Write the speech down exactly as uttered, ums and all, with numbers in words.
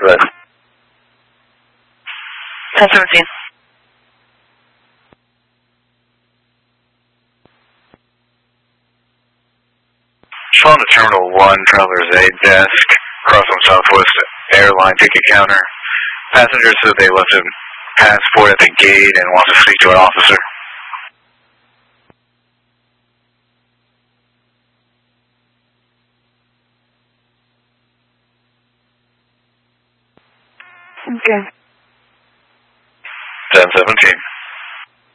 Right. ten seventeen. Phone to Terminal one, Traveler's aid desk, across from Southwest Airline ticket counter. Passenger said they left a passport at the gate and wants to speak to an officer. Okay. ten seventeen.